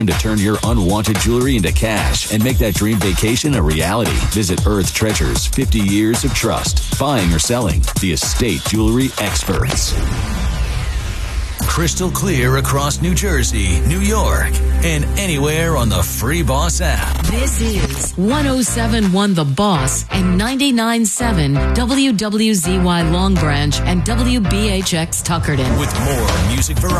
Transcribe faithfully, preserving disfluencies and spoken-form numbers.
to turn your unwanted jewelry into cash and make that dream vacation a reality. Visit Earth Treasures, fifty years of trust. Buying or selling, the estate jewelry experts. Crystal clear across New Jersey, New York, and anywhere on the Free Boss app. This is one oh seven point one The Boss and ninety-nine point seven W W Z Y Long Branch and W B H X Tuckerton. With more music variety.